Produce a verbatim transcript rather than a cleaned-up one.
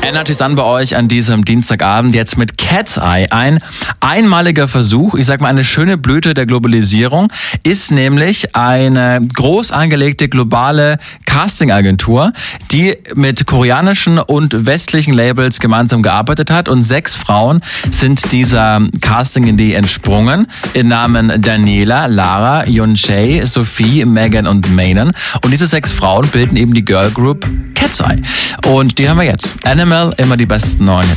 Ändert sich's an bei euch an diesem Dienstagabend jetzt mit Cat's Eye. Ein einmaliger Versuch, ich sag mal eine schöne Blüte der Globalisierung, ist nämlich eine groß angelegte globale Castingagentur, die mit koreanischen und westlichen Labels gemeinsam gearbeitet hat, und sechs Frauen sind dieser Casting-Idee entsprungen, in Namen Daniela, Lara, Yeonchae, Sophie, Megan und Manon, und diese sechs Frauen bilden eben die Girl Group Cat's Eye. Und die haben wir jetzt. Animal, immer die besten neuen Hits.